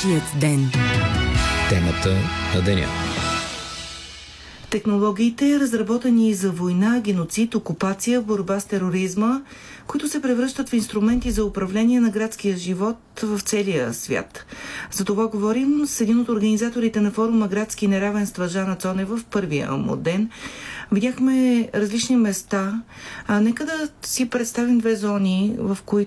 Нашият ден. Темата на деня. Технологиите, разработени за война, геноцид, окупация, борба с тероризма, които се превръщат в инструменти за управление на градския живот в целия свят. За това говорим с един от организаторите на форума Градски неравенства Жана Цонева в първия му ден. Видяхме различни места. Нека да си представим две зони, в които